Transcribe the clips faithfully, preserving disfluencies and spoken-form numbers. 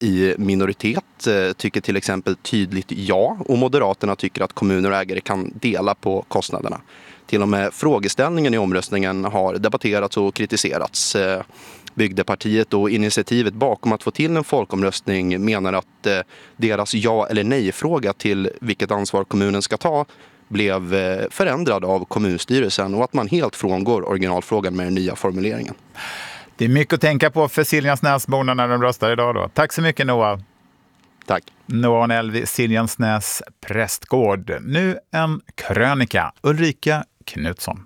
i minoritet tycker till exempel tydligt ja, och Moderaterna tycker att kommuner och ägare kan dela på kostnaderna. Till och med frågeställningen i omröstningen har debatterats och kritiserats. Bygdepartiet och initiativet bakom att få till en folkomröstning menar att deras ja- eller nej-fråga till vilket ansvar kommunen ska ta blev förändrad av kommunstyrelsen och att man helt frångår originalfrågan med den nya formuleringen. Det är mycket att tänka på för Siljansnäsborna när de röstar idag då. Tack så mycket, Noah. Tack. Noah Onelvi, Siljansnäs prästgård. Nu en krönika. Ulrika Knutsson.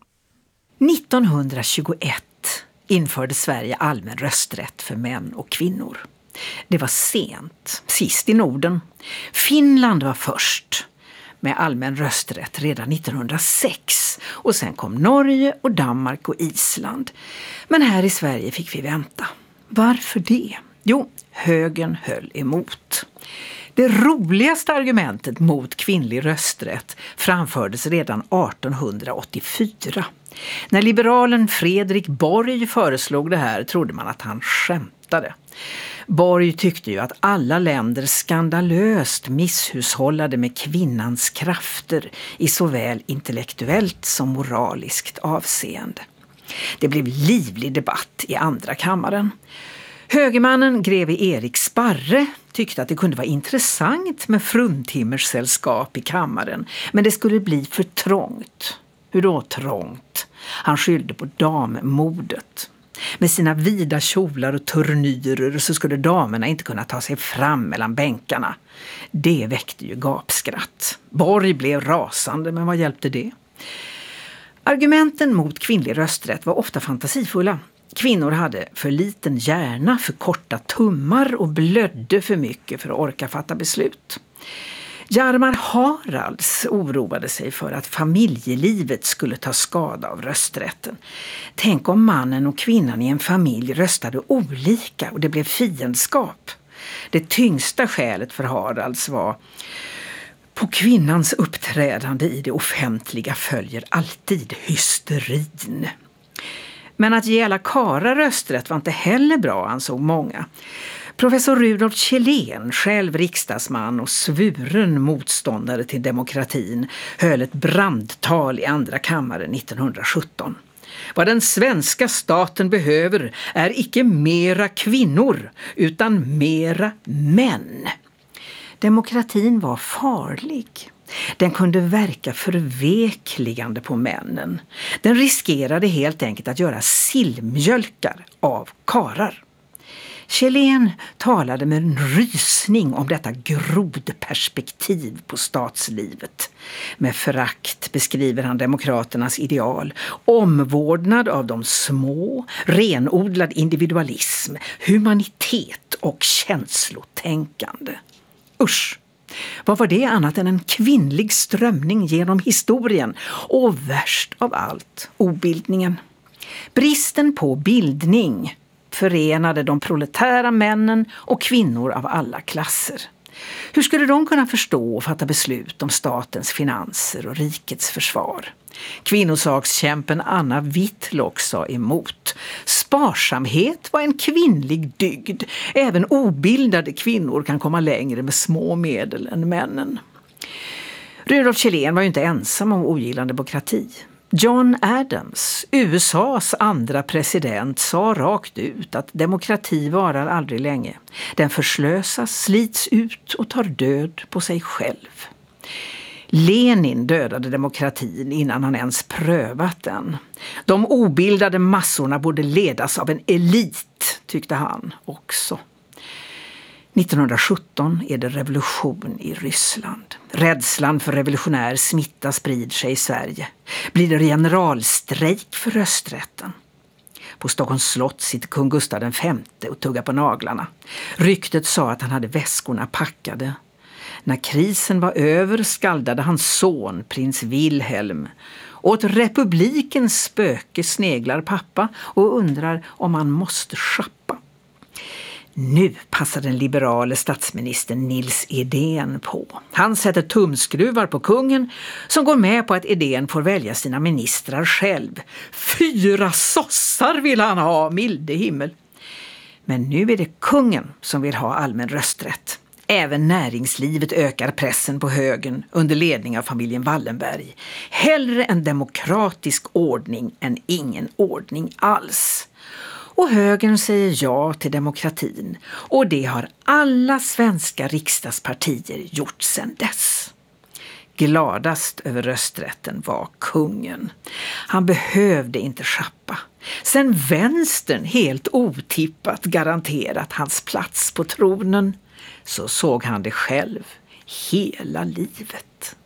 nittonhundratjugoett införde Sverige allmän rösträtt för män och kvinnor. Det var sent, sist i Norden. Finland var först med allmän rösträtt redan nittonhundrasex och sen kom Norge och Danmark och Island. Men här i Sverige fick vi vänta. Varför det? Jo, högern höll emot. Det roligaste argumentet mot kvinnlig rösträtt framfördes redan artonhundraåttiofyra. När liberalen Fredrik Borg föreslog det här trodde man att han skämtade. Borg tyckte ju att alla länder skandalöst misshushållade med kvinnans krafter i såväl intellektuellt som moraliskt avseende. Det blev livlig debatt i andra kammaren. Högermannen greve Erik Sparre tyckte att det kunde vara intressant med fruntimmerssällskap i kammaren, men det skulle bli för trångt. Hur då trångt? Han skyllde på dammodet. Med sina vida kjolar och turnyrer så skulle damerna inte kunna ta sig fram mellan bänkarna. Det väckte ju gapskratt. Borg blev rasande, men vad hjälpte det? Argumenten mot kvinnlig rösträtt var ofta fantasifulla. Kvinnor hade för liten hjärna, för korta tummar och blödde för mycket för att orka fatta beslut. Hjalmar Haralds oroade sig för att familjelivet skulle ta skada av rösträtten. Tänk om mannen och kvinnan i en familj röstade olika och det blev fiendskap. Det tyngsta skälet för Haralds var: på kvinnans uppträdande i det offentliga följer alltid hysterin. Men att ge alla karar rösträtt var inte heller bra, ansåg många. Professor Rudolf Kjellén, själv riksdagsman och svuren motståndare till demokratin, höll ett brandtal i andra kammaren nittonhundrasjutton. Vad den svenska staten behöver är icke mera kvinnor utan mera män. Demokratin var farlig. Den kunde verka förvekligande på männen. Den riskerade helt enkelt att göra sillmjölkar av karar. Kjellén talade med en rysning om detta grodperspektiv på statslivet. Med förakt beskriver han demokraternas ideal: omvårdnad av de små, renodlad individualism, humanitet och känslotänkande. Usch! Vad var det annat än en kvinnlig strömning genom historien? Och värst av allt, obildningen. Bristen på bildning förenade de proletära männen och kvinnor av alla klasser. Hur skulle de kunna förstå och fatta beslut om statens finanser och rikets försvar? Kvinnosakskämpen Anna Whitlock sa emot. Sparsamhet var en kvinnlig dygd. Även obildade kvinnor kan komma längre med små medel än männen. Rudolf Kjellén var ju inte ensam om ogillande demokrati. John Adams, U S A:s andra president, sa rakt ut att demokrati varar aldrig länge. Den förslösas, slits ut och tar död på sig själv. Lenin dödade demokratin innan han ens prövat den. De obildade massorna borde ledas av en elit, tyckte han också. nittonhundrasjutton är det revolution i Ryssland. Rädslan för revolutionär smitta sprider sig i Sverige. Blir det generalstrejk för rösträtten? På Stockholms slott sitter kung Gustav den femte och tuggar på naglarna. Ryktet sa att han hade väskorna packade. När krisen var över skaldade hans son, prins Wilhelm. Åt republikens spöke sneglar pappa och undrar om han måste schappa. Nu passar den liberale statsministern Nils Edén på. Han sätter tumskruvar på kungen som går med på att Edén får välja sina ministrar själv. Fyra sossar vill han ha, milde himmel. Men nu är det kungen som vill ha allmän rösträtt. Även näringslivet ökar pressen på högern under ledning av familjen Wallenberg. Hellre en demokratisk ordning än ingen ordning alls. Och högern säger ja till demokratin. Och det har alla svenska riksdagspartier gjort sedan dess. Gladast över rösträtten var kungen. Han behövde inte schappa. Sen vänstern helt otippat garanterat hans plats på tronen, så såg han det själv hela livet.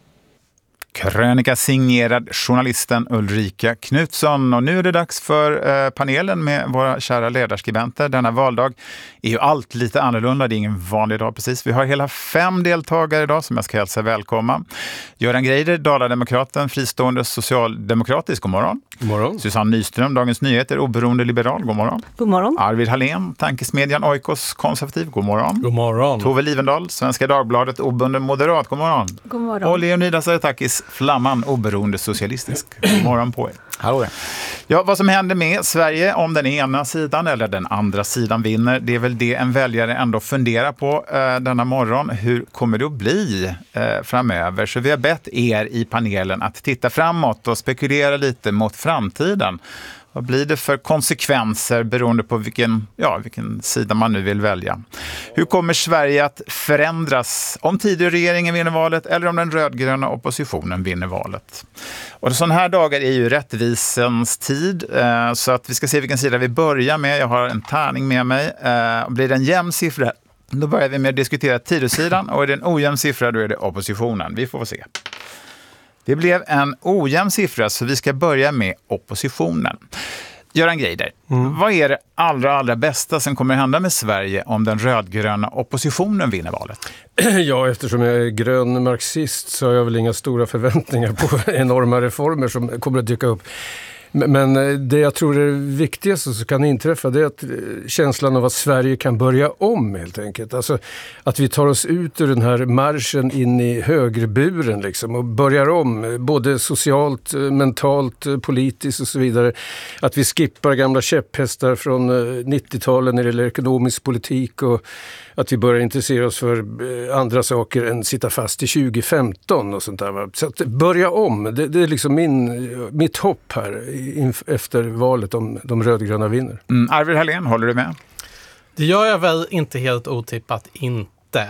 Krönika signerad journalisten Ulrika Knutsson. Och nu är det dags för eh, panelen med våra kära ledarskribenter. Denna valdag är ju allt lite annorlunda. Det är ingen vanlig dag precis. Vi har hela fem deltagare idag som jag ska hälsa välkomna. Göran Greider, Dala-demokraten, fristående socialdemokratisk. God morgon. God morgon. Susanne Nyström, Dagens Nyheter, oberoende liberal. God morgon. God morgon. Arvid Hallén, tankesmedjan Oikos konservativ. God morgon. God morgon. Tove Livendal, Svenska Dagbladet, obunden moderat. God morgon. God morgon. Och Leonidas Aretakis, Flamman, oberoende socialistisk. God morgon på er. Hallå. Ja, vad som händer med Sverige om den ena sidan eller den andra sidan vinner, det är väl det en väljare ändå funderar på eh, denna morgon. Hur kommer det att bli eh, framöver? Så vi har bett er i panelen att titta framåt och spekulera lite mot framtiden. Vad blir det för konsekvenser beroende på vilken, ja, vilken sida man nu vill välja? Hur kommer Sverige att förändras om tidigare regeringen vinner valet eller om den rödgröna oppositionen vinner valet? Och sådana här dagar är ju rättvisens tid, så att vi ska se vilken sida vi börjar med. Jag har en tärning med mig. Blir det en jämn siffra, då börjar vi med att diskutera tidosidan, och är det en ojämn siffra, då är det oppositionen. Vi får se. Det blev en ojämn siffra, så vi ska börja med oppositionen. Göran Greider, mm. vad är det allra, allra bästa som kommer hända med Sverige om den rödgröna oppositionen vinner valet? Ja, eftersom jag är grön marxist så har jag väl inga stora förväntningar på enorma reformer som kommer att dyka upp. Men det jag tror är viktigast som kan inträffa, det är att känslan av att Sverige kan börja om helt enkelt. Alltså att vi tar oss ut ur den här marschen in i högerburen liksom och börjar om både socialt, mentalt, politiskt och så vidare. Att vi skippar gamla käpphästar från nittiotalet när det gäller ekonomisk politik och att vi börjar intressera oss för andra saker än sitta fast i tjugo femton och sånt där. Så att börja om, det, det är liksom min, mitt hopp här efter valet om de rödgröna vinner. Mm, Arvid Hallén, håller du med? Det gör jag väl inte helt otippat inte.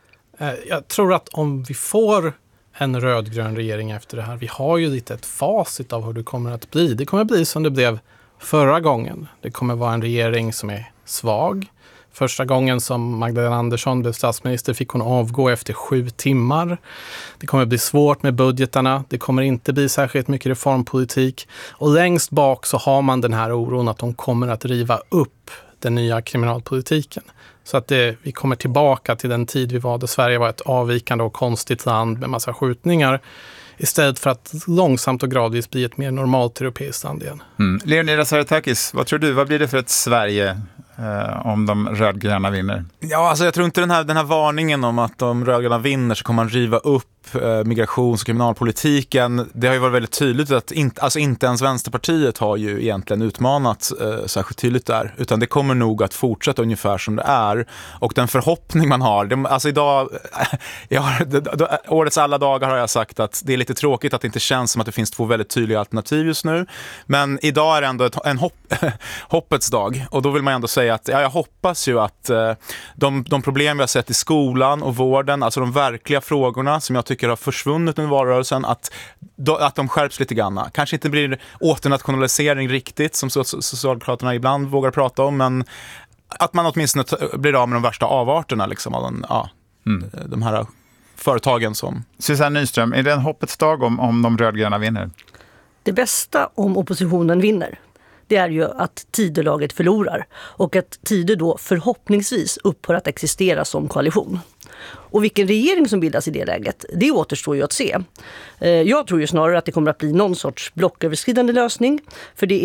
Jag tror att om vi får en rödgrön regering efter det här, vi har ju lite ett facit av hur det kommer att bli. Det kommer att bli som det blev förra gången. Det kommer vara en regering som är svag. Första gången som Magdalena Andersson blev statsminister fick hon avgå efter sju timmar. Det kommer bli svårt med budgetarna. Det kommer inte bli särskilt mycket reformpolitik. Och längst bak så har man den här oron att de kommer att riva upp den nya kriminalpolitiken. Så att det, vi kommer tillbaka till den tid vi var där Sverige var ett avvikande och konstigt land med massa skjutningar. Istället för att långsamt och gradvis bli ett mer normalt europeiskt land igen. Mm. Leonidas Aretakis, vad tror du? Vad blir det för ett Sverige eh, om de rödgröna vinner? Ja, alltså jag tror inte den här, den här varningen om att de rödgröna vinner så kommer man riva upp eh, migrations- och kriminalpolitiken. Det har ju varit väldigt tydligt att inte, alltså inte ens Vänsterpartiet har ju egentligen utmanat eh, särskilt tydligt där. Utan det kommer nog att fortsätta ungefär som det är. Och den förhoppning man har, det, alltså idag, jag har, det, det, årets alla dagar har jag sagt att det är lite tråkigt att det inte känns som att det finns två väldigt tydliga alternativ just nu. Men idag är det ändå ett, en hopp, hoppets dag. Och då vill man ändå säga att ja, jag hoppas ju att eh, de, de problem vi har sett i skolan och vården, alltså de verkliga frågorna som jag tycker har försvunnit under valrörelsen, att, då, att de skärps lite grann. Kanske inte blir åternationalisering riktigt som Socialdemokraterna ibland vågar prata om, men att man åtminstone t- blir av med de värsta avarterna liksom, av den, ja, mm. de här företagen som... Susanne Nyström, är det en hoppets dag om, om de rödgröna vinner? Det bästa om oppositionen vinner, det är ju att Tidölaget förlorar och att Tidö då förhoppningsvis upphör att existera som koalition. Och vilken regering som bildas i det läget, det återstår ju att se. Jag tror ju snarare att det kommer att bli någon sorts blocköverskridande lösning, för det är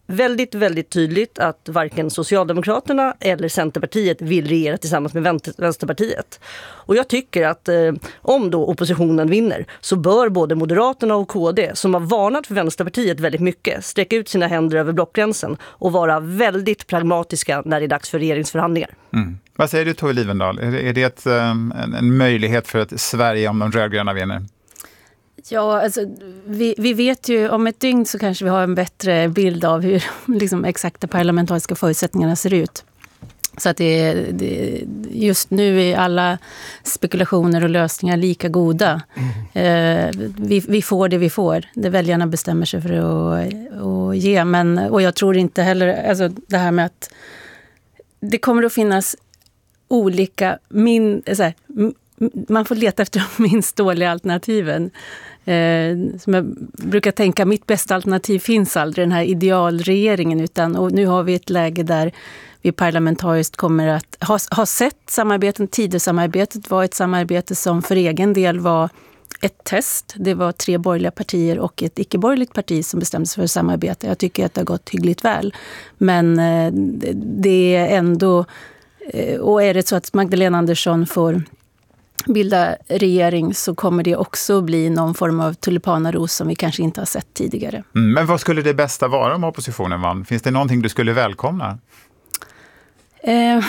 väldigt, väldigt tydligt att varken Socialdemokraterna eller Centerpartiet vill regera tillsammans med Vänsterpartiet. Och jag tycker att eh, om då oppositionen vinner så bör både Moderaterna och K D, som har varnat för Vänsterpartiet väldigt mycket, sträcka ut sina händer över blockgränsen och vara väldigt pragmatiska när det är dags för regeringsförhandlingar. Mm. Vad säger du, Tove Livendal? Är det, är det ett, en, en möjlighet för ett Sverige om de rödgröna vinner? Ja, alltså, vi, vi vet ju om ett dygn så kanske vi har en bättre bild av hur liksom, exakta parlamentariska förutsättningarna ser ut. Så att det, det, just nu är alla spekulationer och lösningar lika goda. Mm. Eh, vi, vi får det vi får. Det väljarna bestämmer sig för att, att ge. Men, och jag tror inte heller, alltså det här med att det kommer att finnas olika, min, så här, man får leta efter de minst dåliga alternativen. Eh, som jag brukar tänka, mitt bästa alternativ finns aldrig, den här idealregeringen, utan och nu har vi ett läge där vi parlamentariskt kommer att ha, ha sett samarbeten. Tidösamarbetet var ett samarbete som för egen del var ett test. Det var tre borgerliga partier och ett icke-borgerligt parti som bestämde sig för samarbete. Jag tycker att det har gått hyggligt väl. Men eh, det är ändå, eh, och är det så att Magdalena Andersson får bilda regering så kommer det också bli någon form av tulipanaros som vi kanske inte har sett tidigare. Mm, men vad skulle det bästa vara om oppositionen vann? Finns det någonting du skulle välkomna? Eh,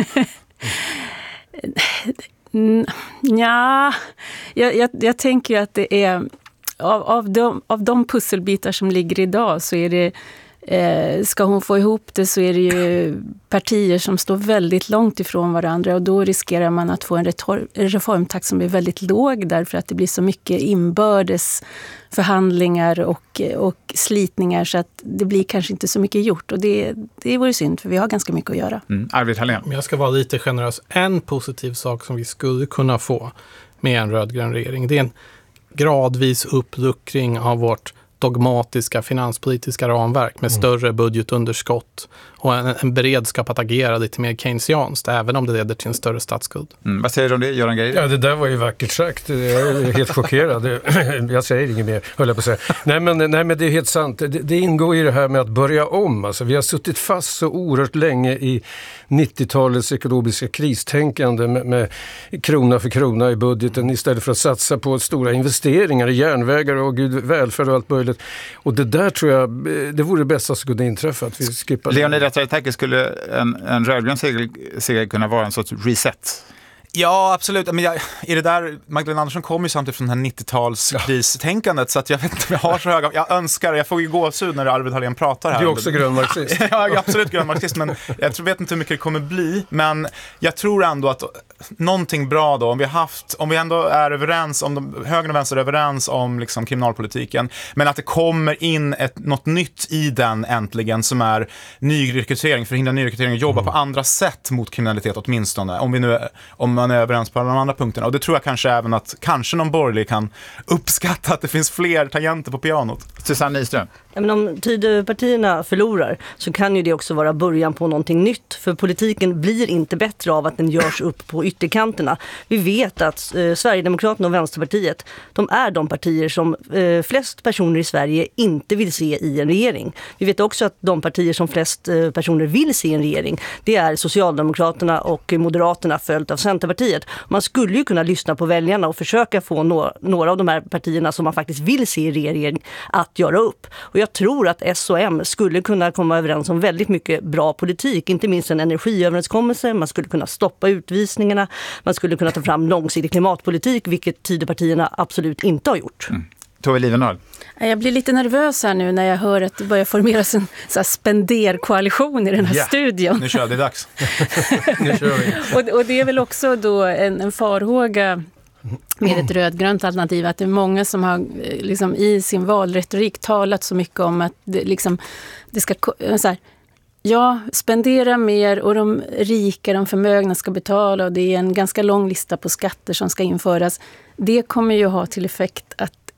ja, jag, jag, jag tänker ju att det är av, av, de, av de pusselbitar som ligger idag så är det Eh, ska hon få ihop det så är det ju partier som står väldigt långt ifrån varandra och då riskerar man att få en retor- reformtakt som är väldigt låg därför att det blir så mycket inbördes förhandlingar och, och slitningar så att det blir kanske inte så mycket gjort och det, det vore synd för vi har ganska mycket att göra. Mm. Arvid Hallén. Jag ska vara lite generös. En positiv sak som vi skulle kunna få med en rödgrön regering, det är en gradvis uppluckring av vårt dogmatiska finanspolitiska ramverk med större budgetunderskott och en, en beredskap att agera lite mer keynesianskt även om det leder till en större statsskuld. Mm. Vad säger du om det, Göran Greider? Ja, det där var ju vackert sagt. Jag är helt chockerad. Jag säger inget mer, höll jag på att säga. Nej men, nej, men det är helt sant. Det, det ingår i det här med att börja om. Alltså, vi har suttit fast så oerhört länge i nittiotalets ekonomiska kristänkande med, med krona för krona i budgeten istället för att satsa på stora investeringar i järnvägar och gud, välfärd och allt möjligt. Och det där tror jag, det vore det bästa som kunde inträffa att vi skippar. Leonid Ratajtaki, skulle en, en rödgrön seger, seger kunna vara en sorts reset? Ja, absolut. Men jag, är det där, Magdalena Andersson kommer ju samtidigt från det här nittiotalskristänkandet så att jag vet inte om jag har så höga, jag önskar, jag får ju gåshud när Arvid Hallén pratar här. Du är också grön marxist. Ja, jag är absolut grön marxist, men jag tror, vet inte hur mycket det kommer bli, men jag tror ändå att någonting bra då, om vi har haft, om vi ändå är överens, om de, höger och vänster är överens om liksom kriminalpolitiken, men att det kommer in ett, något nytt i den äntligen som är nyrekrytering, förhindra nyrekrytering och jobba mm. på andra sätt mot kriminalitet åtminstone, om vi nu, om man är överens på de andra punkterna. Och det tror jag kanske även att kanske någon borgerlig kan uppskatta att det finns fler tangenter på pianot. Susanne Nyström. Ja, men om Tidöpartierna förlorar så kan ju det också vara början på någonting nytt. För politiken blir inte bättre av att den görs upp på ytterkanterna. Vi vet att eh, Sverigedemokraterna och Vänsterpartiet, de är de partier som eh, flest personer i Sverige inte vill se i en regering. Vi vet också att de partier som flest eh, personer vill se i en regering, det är Socialdemokraterna och Moderaterna följt av Centerpartiet. Man skulle ju kunna lyssna på väljarna och försöka få några, några av de här partierna som man faktiskt vill se i regering att göra upp. Och jag tror att S och M skulle kunna komma överens om väldigt mycket bra politik, inte minst en energiöverenskommelse, man skulle kunna stoppa utvisningarna, man skulle kunna ta fram långsiktig klimatpolitik, vilket Tidöpartierna absolut inte har gjort. Mm. Tove Livendal. Jag blir lite nervös här nu när jag hör att det börjar formeras en så här spenderkoalition i den här yeah. studion. Nu kör det, dags. Nu kör vi. och, och det är väl också då en, en farhåga med ett rödgrönt alternativ att det är många som har liksom, i sin valretorik talat så mycket om att det, liksom, det ska så här, ja, spendera mer och de rika, de förmögna ska betala och det är en ganska lång lista på skatter som ska införas. Det kommer ju ha till effekt att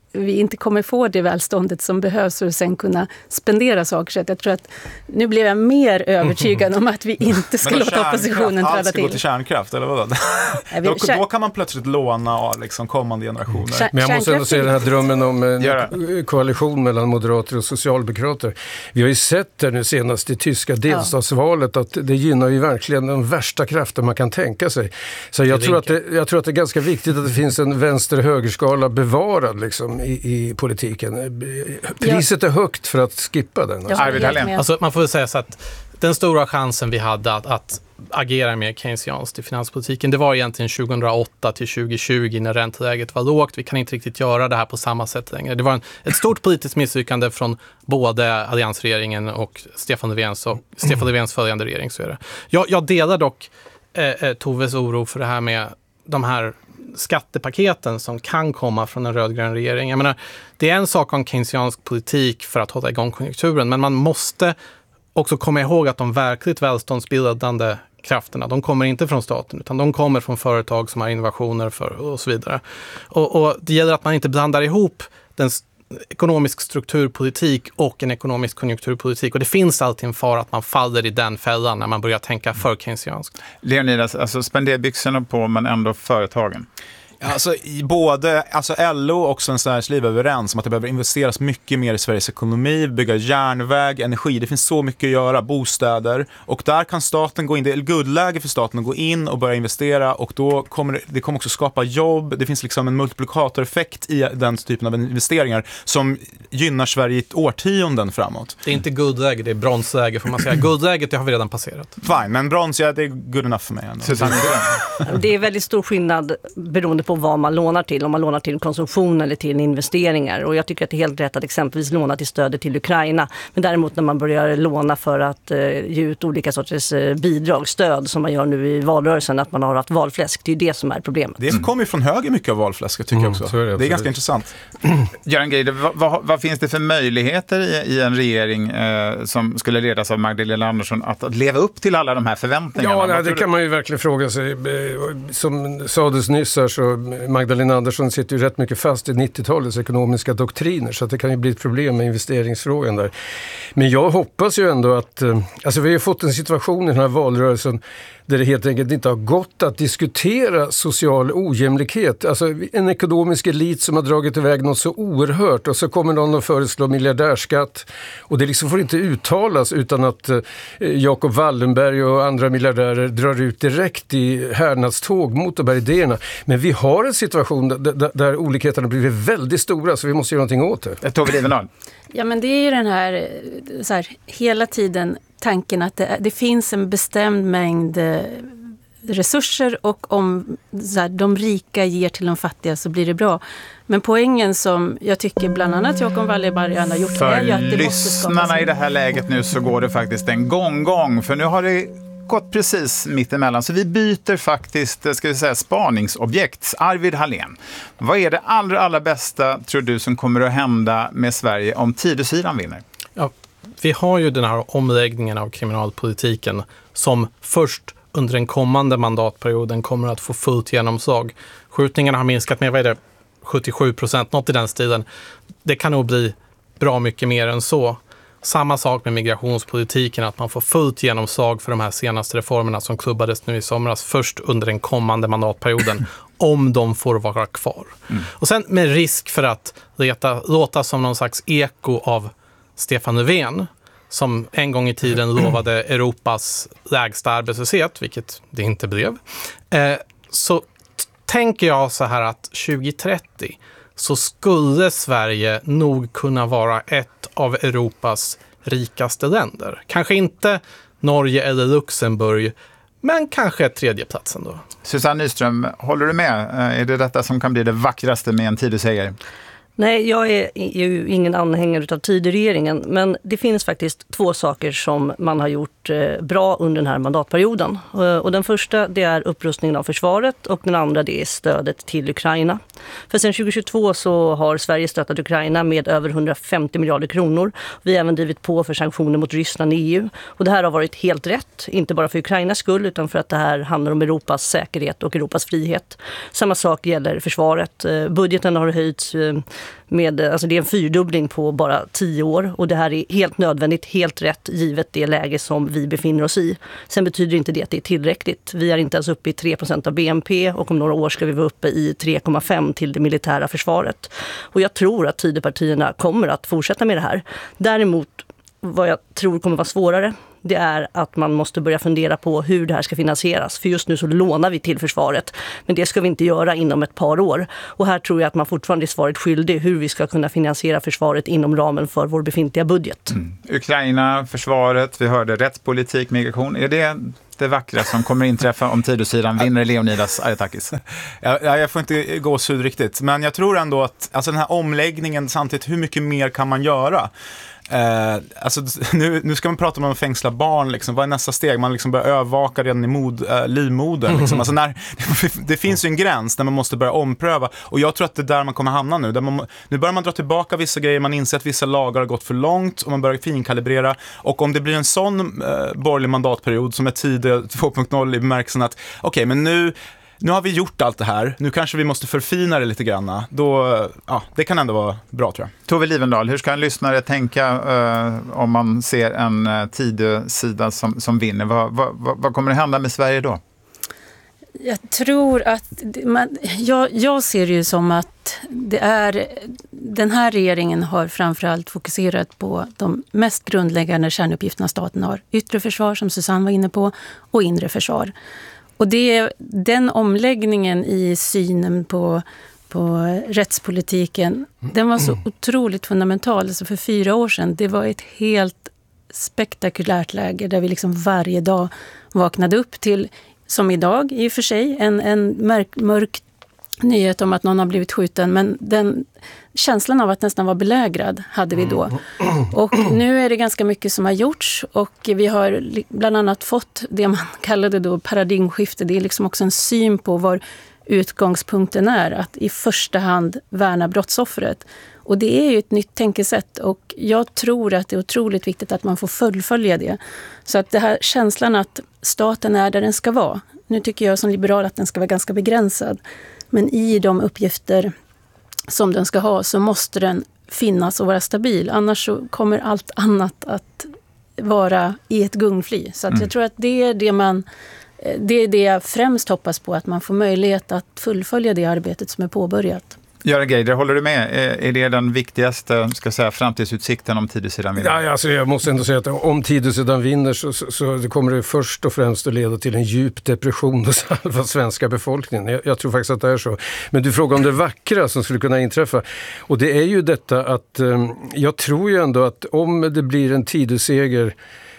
vi inte kommer få det välståndet som behövs för att sen kunna spendera saker. Så jag tror att nu blev jag mer övertygad om att vi inte ska låta oppositionen träda ska till. gå till kärnkraft, eller vad? Nej, vi, då, kär... då kan man plötsligt låna av liksom kommande generationer. Kär, Men jag måste ändå säga den här drömmen om en koalition mellan moderater och socialdemokrater. Vi har ju sett det nu senast i tyska delstatsvalet att det gynnar ju verkligen den värsta kraften man kan tänka sig. Så jag tror, att det, jag tror att det är ganska viktigt att det finns en vänster-högerskala bevarad liksom, i, i politiken. Priset är högt för att skippa den. Alltså. Arvid Hallén. Alltså, man får väl säga så att den stora chansen vi hade att, att agera mer keynesianskt i finanspolitiken, det var egentligen tjugohundraåtta till tjugohundratjugo när ränteläget var lågt. Vi kan inte riktigt göra det här på samma sätt längre. Det var en, ett stort politiskt misslyckande från både alliansregeringen och Stefan Löfvens och Stefan Löfvens följande regering. Så är det. Jag, jag delar dock eh, Toves oro för det här med de här skattepaketen som kan komma från en rödgrön regering. Jag menar, det är en sak om keynesiansk politik för att hålla igång konjunkturen, men man måste också komma ihåg att de verkligt välståndsbildande krafterna, de kommer inte från staten utan de kommer från företag som har innovationer för, och så vidare. Och, och det gäller att man inte blandar ihop den ekonomisk strukturpolitik och en ekonomisk konjunkturpolitik. Och det finns alltid en fara att man faller i den fällan när man börjar tänka för keynesianskt. Leonidas, alltså spenderbyxorna på men ändå företagen. Alltså, i både alltså L O och Svenskt Näringsliv är överens om att det behöver investeras mycket mer i Sveriges ekonomi, bygga järnväg, energi. Det finns så mycket att göra, bostäder. Och där kan staten gå in, det är guldläge för staten att gå in och börja investera. Och då kommer det, det kommer också skapa jobb. Det finns liksom en multiplikatoreffekt i den typen av investeringar som gynnar Sverige i ett årtionden framåt. Det är inte guldläge, det är bronsläge får man säga. Guldläget, det har vi redan passerat. Fine, men brons, ja, det är good enough för mig ändå. Det är väldigt stor skillnad beroende på vad man lånar till. Om man lånar till konsumtion eller till investeringar. Och jag tycker att det är helt rätt att exempelvis låna till stödet till Ukraina. Men däremot när man börjar låna för att uh, ge ut olika sorters uh, bidrag, stöd som man gör nu i valrörelsen, att man har haft valfläsk. Det är det som är problemet. Det kommer ju från höger mycket av valfläsket tycker Mm, jag också. så är det det är absolut. ganska intressant. Göran Greider, vad, vad, vad finns det för möjligheter i, i en regering eh, som skulle ledas av Magdalena Andersson att, att leva upp till alla de här förväntningarna? Ja, nej, Vad det tror kan du? man ju verkligen fråga sig. Som sades nyss här så Magdalena Andersson sitter ju rätt mycket fast i nittiotalets ekonomiska doktriner så att det kan ju bli ett problem med investeringsfrågan där. Men jag hoppas ju ändå att, alltså vi har ju fått en situation i den här valrörelsen där det helt enkelt inte har gått att diskutera social ojämlikhet. Alltså en ekonomisk elit som har dragit iväg något så oerhört och så kommer någon att föreslå miljardärskatt och det liksom får inte uttalas utan att eh, Jacob Wallenberg och andra miljardärer drar ut direkt i härnadståg mot de här idéerna. Men vi har en situation där, där, där olikheterna blivit väldigt stora så vi måste göra någonting åt det. Tove Livendal. Ja, men det är ju den här, så här hela tiden tanken att det, det finns en bestämd mängd resurser och om så här, de rika ger till de fattiga så blir det bra. Men poängen som jag tycker bland annat Jacob Wallenberg har gjort För är ju att det måste lyssnarna skapas i det här läget nu så går det faktiskt en gång-gång för nu har det gått precis mittemellan. Så vi byter faktiskt, ska vi säga, spaningsobjekt. Arvid Hallén, vad är det allra, allra bästa tror du som kommer att hända med Sverige om Tidösidan vinner? Ja, vi har ju den här omläggningen av kriminalpolitiken som först under den kommande mandatperioden kommer att få fullt genomslag. Skjutningarna har minskat med, vad är det, sjuttiosju procent, något i den stilen. Det kan nog bli bra mycket mer än så. Samma sak med migrationspolitiken, att man får fullt genomslag för de här senaste reformerna som klubbades nu i somras först under den kommande mandatperioden om de får vara kvar. Mm. Och sen med risk för att leta, låta som någon slags eko av Stefan Löfven som en gång i tiden lovade Europas lägsta arbetslöshet, vilket det inte blev. Eh, så t- tänker jag så här att tjugohundratrettio så skulle Sverige nog kunna vara ett av Europas rikaste länder. Kanske inte Norge eller Luxemburg, men kanske tredjeplatsen då. Susanne Nyström, håller du med? Är det detta som kan bli det vackraste med en Tidöseger? Nej, jag är ju ingen anhängare av Tidöregeringen, men det finns faktiskt två saker som man har gjort bra under den här mandatperioden. Och den första det är upprustningen av försvaret och den andra det är stödet till Ukraina. För sedan tjugohundratjugotvå så har Sverige stöttat Ukraina med över hundrafemtio miljarder kronor. Vi har även drivit på för sanktioner mot Ryssland i E U. Och det här har varit helt rätt, inte bara för Ukrainas skull utan för att det här handlar om Europas säkerhet och Europas frihet. Samma sak gäller försvaret. Budgeten har höjts Med, alltså det är en fyrdubbling på bara tio år och det här är helt nödvändigt, helt rätt givet det läge som vi befinner oss i. Sen betyder inte det att det är tillräckligt. Vi är inte ens uppe i tre procent av B N P och om några år ska vi vara uppe i tre komma fem till det militära försvaret. Och jag tror att Tidöpartierna kommer att fortsätta med det här. Däremot, vad jag tror kommer vara svårare, det är att man måste börja fundera på hur det här ska finansieras. För just nu så lånar vi till försvaret. Men det ska vi inte göra inom ett par år. Och här tror jag att man fortfarande är svaret skyldig hur vi ska kunna finansiera försvaret inom ramen för vår befintliga budget. Mm. Ukraina, försvaret, vi hörde rättspolitik, migration. Är det det vackra som kommer inträffa om Tidösidan vinner Leonidas Aretakis? Ja, jag får inte gåshud riktigt. Men jag tror ändå att alltså den här omläggningen, samtidigt hur mycket mer kan man göra? Eh, alltså, nu, nu ska man prata om att fängsla barn, liksom. Vad är nästa steg? Man liksom börjar övervaka redan i mod, äh, livmodern. Liksom. Alltså när, det finns ju en gräns där man måste börja ompröva. Och jag tror att det är där man kommer hamna nu. Där man, nu börjar man dra tillbaka vissa grejer, man inser att vissa lagar har gått för långt och man börjar finkalibrera. Och om det blir en sån eh, borgerlig mandatperiod som är Tidö två punkt noll i bemärkelsen att okej, okay, men nu Nu har vi gjort allt det här. Nu kanske vi måste förfina det lite grann. Då, ja, det kan ändå vara bra, tror jag. Tove Livendal, hur ska en lyssnare tänka uh, om man ser en uh, Tidö-sida som, som vinner? Vad, vad, vad kommer det hända med Sverige då? Jag tror att man, jag, jag ser det ju som att det är, den här regeringen har framförallt fokuserat på de mest grundläggande kärnuppgifterna staten har. Yttre försvar, som Susanne var inne på, och inre försvar. Och det, den omläggningen i synen på, på rättspolitiken, den var så otroligt fundamental. Alltså för fyra år sedan, det var ett helt spektakulärt läge där vi liksom varje dag vaknade upp till, som idag i och för sig, en, en mörk, mörk nyhet om att någon har blivit skjuten. Men den känslan av att nästan vara belägrad hade vi då. Och nu är det ganska mycket som har gjorts och vi har bland annat fått det man kallade då paradigmskifte. Det är liksom också en syn på var utgångspunkten är, att i första hand värna brottsoffret. Och det är ju ett nytt tänkesätt och jag tror att det är otroligt viktigt att man får fullfölja det. Så att det här känslan att staten är där den ska vara. Nu tycker jag som liberal att den ska vara ganska begränsad. Men i de uppgifter som den ska ha så måste den finnas och vara stabil. Annars så kommer allt annat att vara i ett gungfly. Så att mm. jag tror att det är det man... Det är det jag främst hoppas på, att man får möjlighet att fullfölja det arbetet som är påbörjat. Göran Greider, håller du med? Är det den viktigaste, ska säga, framtidsutsikten om Tidösidan vinner? Ja, alltså jag måste ändå säga att om Tidösidan vinner så, så, så det kommer det först och främst att leda till en djup depression hos halva svenska befolkningen. Jag, jag tror faktiskt att det är så. Men du frågar om det vackra som skulle kunna inträffa. Och det är ju detta att eh, jag tror ju ändå att om det blir en Tidöseger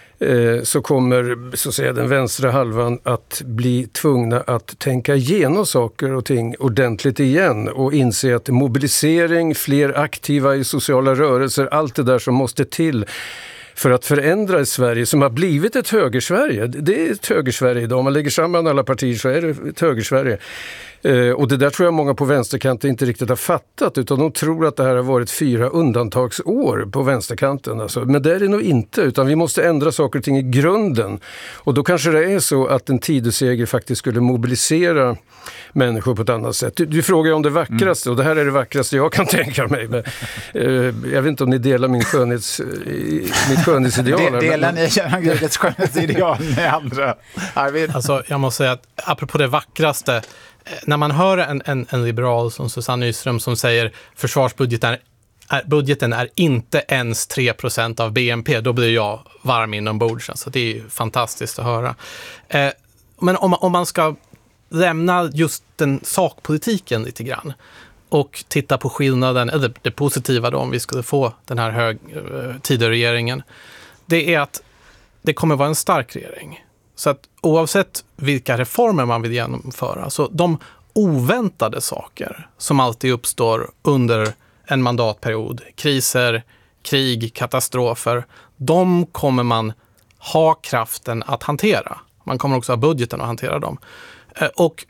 så kommer så att säga, den vänstra halvan att bli tvungna att tänka igenom saker och ting ordentligt igen och inse att mobilisering, fler aktiva i sociala rörelser, allt det där som måste till för att förändra ett Sverige som har blivit ett högersverige. Det är ett högersverige idag. Om man lägger samman alla partier så är det ett högersverige. Eh, och det där tror jag många på vänsterkanten inte riktigt har fattat, utan de tror att det här har varit fyra undantagsår på vänsterkanten. Alltså. Men det är det nog inte, utan vi måste ändra saker och ting i grunden. Och då kanske det är så att en Tidöseger faktiskt skulle mobilisera människor på ett annat sätt. Du, du frågar om det vackraste, mm. och det här är det vackraste jag kan tänka mig. Men, eh, jag vet inte om ni delar min skönhets, eh, mitt skönhetsideal. De, delar ni Göran Greiders skönhetsideal med andra? Arvid? Alltså, jag måste säga att apropå det vackraste, när man hör en, en, en liberal som Susanne Nyström som säger försvarsbudgeten är, budgeten är inte ens tre procent av B N P, då blir jag varm inombords. Alltså, det är ju fantastiskt att höra. Eh, men om, om man ska lämna just den sakpolitiken lite grann och titta på skillnaden, eller det positiva då om vi skulle få den här hög, eh, Tidöregeringen, det är att det kommer vara en stark regering. Så att oavsett vilka reformer man vill genomföra, så de oväntade saker som alltid uppstår under en mandatperiod, kriser, krig, katastrofer, de kommer man ha kraften att hantera. Man kommer också ha budgeten att hantera dem. Och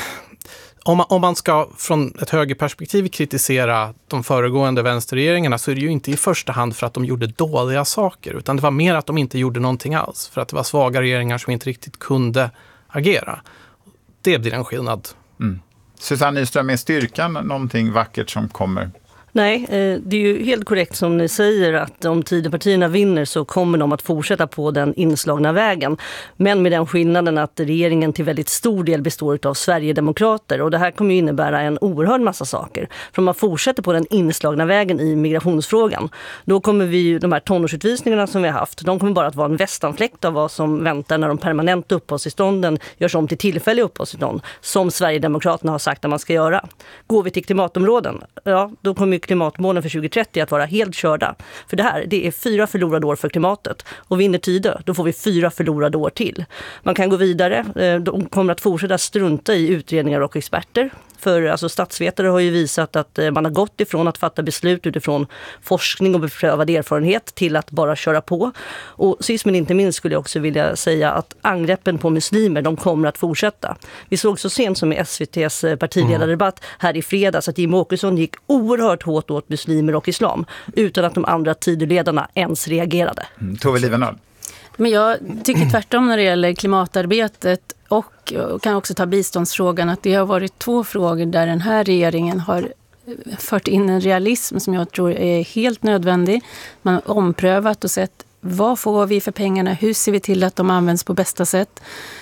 om man, om man ska från ett högerperspektiv kritisera de föregående vänsterregeringarna, så är det ju inte i första hand för att de gjorde dåliga saker, utan det var mer att de inte gjorde någonting alls. För att det var svaga regeringar som inte riktigt kunde agera. Det blir en skillnad. Mm. Susanne Nyström, är styrkan någonting vackert som kommer? Nej, det är ju helt korrekt som ni säger att om Tidöpartierna vinner så kommer de att fortsätta på den inslagna vägen. Men med den skillnaden att regeringen till väldigt stor del består av Sverigedemokrater. Och det här kommer ju innebära en oerhörd massa saker. För om man fortsätter på den inslagna vägen i migrationsfrågan, då kommer vi ju, de här tonårsutvisningarna som vi har haft, de kommer bara att vara en västanfläkt av vad som väntar när de permanenta uppehållstillstånden görs om till tillfälliga uppehållstillstånd, som Sverigedemokraterna har sagt att man ska göra. Går vi till klimatområden, ja, då kommer klimatmålen för tjugo trettio att vara helt körda. För det här, det är fyra förlorade år för klimatet. Och vinner Tidö, då får vi fyra förlorade år till. Man kan gå vidare. De kommer att fortsätta strunta i utredningar och experter. För alltså, statsvetare har ju visat att man har gått ifrån att fatta beslut utifrån forskning och beprövad erfarenhet till att bara köra på. Och sist men inte minst skulle jag också vilja säga att angreppen på muslimer, de kommer att fortsätta. Vi såg så sent som i S V T:s partiledardebatt här i fredags att Jimmie Åkesson gick oerhört hårt åt muslimer och islam utan att de andra Tidöledarna ens reagerade. Mm. Tove Livendal. Men jag tycker tvärtom när det gäller klimatarbetet och, och kan också ta biståndsfrågan, att det har varit två frågor där den här regeringen har fört in en realism som jag tror är helt nödvändig. Man har omprövat och sett vad får vi för pengarna, hur ser vi till att de används på bästa sätt.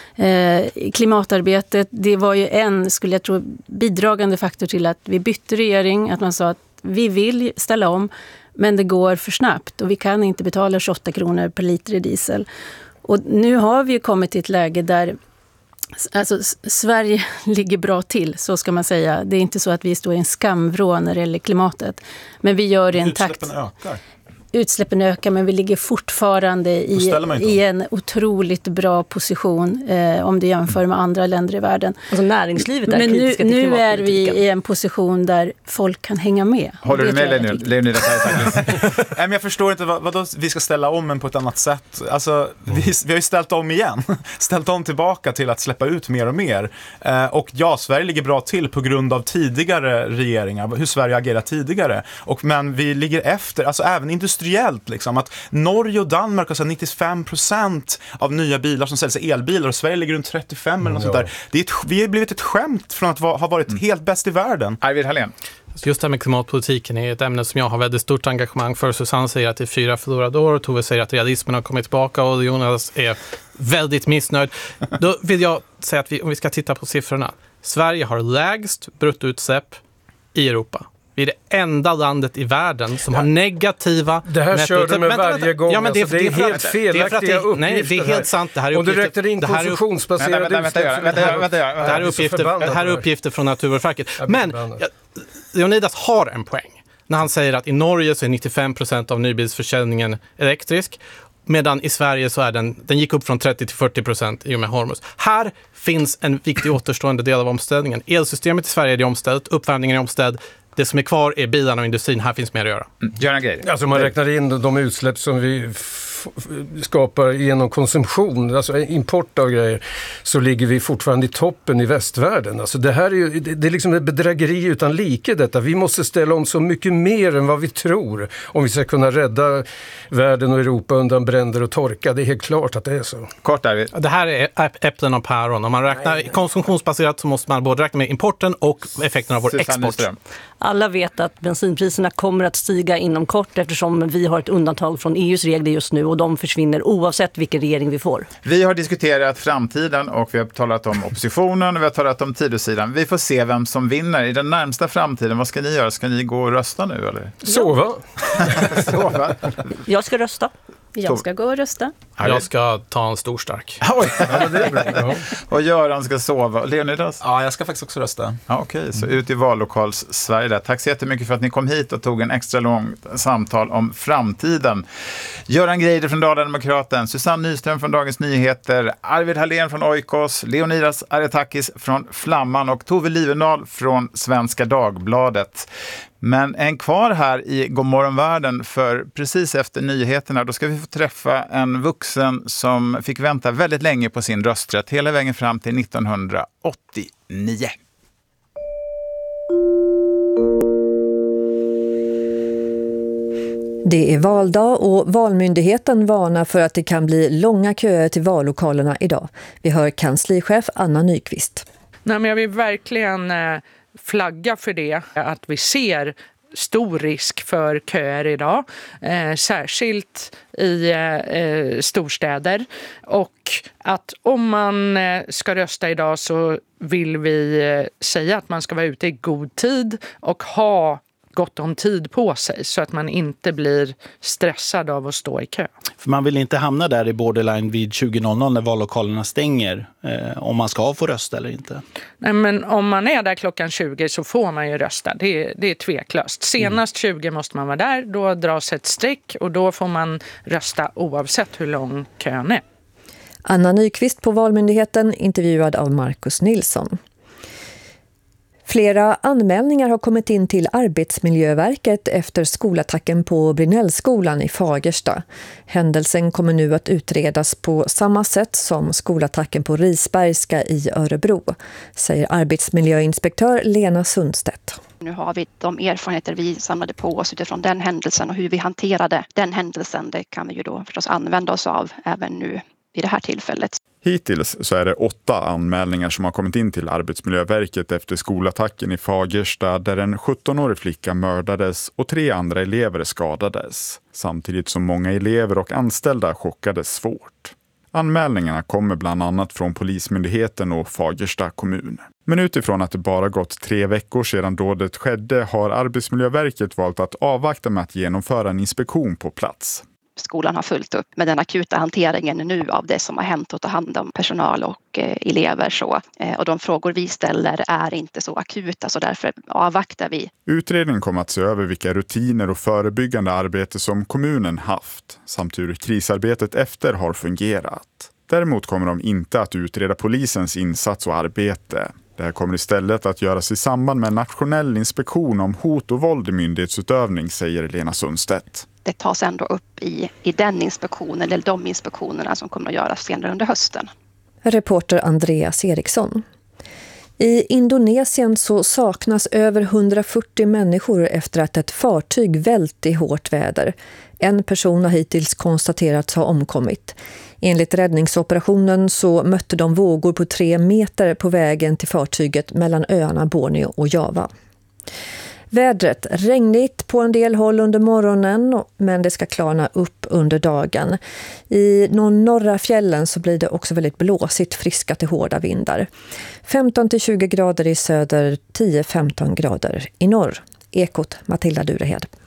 Eh, klimatarbetet, det var ju en, skulle jag tro, bidragande faktor till att vi bytte regering, att man sa att vi vill ställa om, men det går för snabbt och vi kan inte betala tjugoåtta kronor per liter i diesel. Och nu har vi ju kommit till ett läge där alltså, Sverige ligger bra till, så ska man säga. Det är inte så att vi står i en skamvrå när det gäller klimatet. Men vi gör det i en takt. Utsläppen ökar. Utsläppen ökar, men vi ligger fortfarande i, i en otroligt bra position eh, om det jämför med andra länder i världen. Alltså näringslivet är men nu, kritiska till nu är vi i en position där folk kan hänga med. Håller du med, Leonidas? Nej, men jag förstår inte vad, vad då vi ska ställa om men på ett annat sätt. Alltså, vi, vi har ju ställt om igen. Ställt om tillbaka till att släppa ut mer och mer. Eh, och ja, Sverige ligger bra till på grund av tidigare regeringar, hur Sverige agerar tidigare. Och, men vi ligger efter, alltså även industri liksom, att Norge och Danmark har så nittiofem procent av nya bilar som säljs elbilar och Sverige ligger runt trettiofem mm, eller något ja. sånt där. Det är ett, vi har blivit ett skämt från att va, ha varit mm. helt bäst i världen. Arvid Hallén. Just det här med klimatpolitiken är ett ämne som jag har väldigt stort engagemang för. Susanne säger att det är fyra förlorade år, Tove säger att realismen har kommit tillbaka och Jonas är väldigt missnöjd. Då vill jag säga att vi, om vi ska titta på siffrorna. Sverige har lägst bruttoutsläpp i Europa. Vi är det enda landet i världen som ja. har negativa... Det här kör du med vänta, varje vänta. gång. Ja, men det, alltså, det är det helt felaktiga uppgifter. Nej, det är helt sant. Det här är och du räknar in konsumtionsbaserade utsläpp. Det här är uppgifter, det här är uppgifter från Naturvårdsverket. Men ja, Leonidas har en poäng när han säger att i Norge så är nittiofem procent av nybilsförsäljningen elektrisk. Medan i Sverige så är den, den gick upp från trettio till fyrtio procent i och med Hormuz. Här finns en viktig återstående del av omställningen. Elsystemet i Sverige är omställt, uppvärmningen är omställd. Det som är kvar är bilarna och industrin. Här finns mer att göra. Mm. Göran Greider. Alltså man räknar in de utsläpp som vi f- skapar genom konsumtion, alltså import av grejer, så ligger vi fortfarande i toppen i västvärlden. Alltså det här är ju, det, det är liksom ett bedrägeri utan like detta. Vi måste ställa om så mycket mer än vad vi tror om vi ska kunna rädda världen och Europa undan bränder och torka. Det är helt klart att det är så. Kort där. Det här är äpplen och päron. Om man räknar Nej. konsumtionsbaserat så måste man både räkna med importen och effekten av vår Susanne export. Nyström. Alla vet att bensinpriserna kommer att stiga inom kort eftersom vi har ett undantag från E U:s regler just nu och de försvinner oavsett vilken regering vi får. Vi har diskuterat framtiden och vi har talat om oppositionen och vi har talat om Tidösidan. Vi får se vem som vinner i den närmsta framtiden. Vad ska ni göra? Ska ni gå och rösta nu eller? Sova. Sova. Jag ska rösta. Jag ska gå och rösta. Jag ska ta en stor stark. Oj. Ja, det är bra. Ja. Och Göran ska sova. Leonidas? Ja, jag ska faktiskt också rösta. Ja, okej, okay. Så ut i vallokals Sverige där. Tack så jättemycket för att ni kom hit och tog en extra lång samtal om framtiden. Göran Greider från Dala-Demokraten, Susanne Nyström från Dagens Nyheter, Arvid Hallén från Oikos, Leonidas Aretakis från Flamman och Tove Livendal från Svenska Dagbladet. Men en kvar här i Godmorgon Världen, för precis efter nyheterna då ska vi få träffa en vuxen som fick vänta väldigt länge på sin rösträtt, hela vägen fram till nittonhundraåttionio. Det är valdag och Valmyndigheten varnar för att det kan bli långa köer till vallokalerna idag. Vi hör kanslichef Anna Nyqvist. Nej, men jag vill verkligen flagga för det, att vi ser stor risk för köer idag, eh, särskilt i eh, storstäder. Och att om man eh, ska rösta idag så vill vi eh, säga att man ska vara ute i god tid och ha gott om tid på sig så att man inte blir stressad av att stå i kö. För man vill inte hamna där i borderline vid tjugo noll noll när vallokalerna stänger eh, om man ska få rösta eller inte. Nej, men om man är där klockan tjugo så får man ju rösta. Det är, det är tveklöst. Senast tjugo måste man vara där, då dras ett streck och då får man rösta oavsett hur lång kön är. Anna Nyqvist på Valmyndigheten, intervjuad av Marcus Nilsson. Flera anmälningar har kommit in till Arbetsmiljöverket efter skolattacken på Brinellskolan i Fagersta. Händelsen kommer nu att utredas på samma sätt som skolattacken på Risbergska i Örebro, säger arbetsmiljöinspektör Lena Sundstedt. Nu har vi de erfarenheter vi samlade på oss utifrån den händelsen och hur vi hanterade den händelsen. Det kan vi ju då förstås använda oss av även nu i det här tillfället. Hittills så är det åtta anmälningar som har kommit in till Arbetsmiljöverket efter skolattacken i Fagersta där en sjuttonårig flicka mördades och tre andra elever skadades. Samtidigt som många elever och anställda chockades svårt. Anmälningarna kommer bland annat från Polismyndigheten och Fagersta kommun. Men utifrån att det bara gått tre veckor sedan dådet skedde har Arbetsmiljöverket valt att avvakta med att genomföra en inspektion på plats. Skolan har fullt upp med den akuta hanteringen nu av det som har hänt och ta hand om personal och eh, elever. Så. Eh, och de frågor vi ställer är inte så akuta så därför avvaktar vi. Utredningen kommer att se över vilka rutiner och förebyggande arbete som kommunen haft samt hur krisarbetet efter har fungerat. Däremot kommer de inte att utreda polisens insats och arbete. Det här kommer istället att göras i samband med en nationell inspektion om hot och våld i myndighetsutövning, säger Lena Sundstedt. Det tas ändå upp i, i den inspektionen eller de inspektionerna som kommer att göras senare under hösten. Reporter Andreas Eriksson. I Indonesien så saknas över hundrafyrtio människor efter att ett fartyg vält i hårt väder. En person har hittills konstaterats ha omkommit. Enligt räddningsoperationen så mötte de vågor på tre meter på vägen till fartyget mellan öarna Borneo och Java. Vädret regnigt på en del håll under morgonen men det ska klarna upp under dagen. I de norra fjällen så blir det också väldigt blåsigt, friska till hårda vindar. femton till tjugo grader i söder, tio till femton grader i norr. Ekot Matilda Durehed.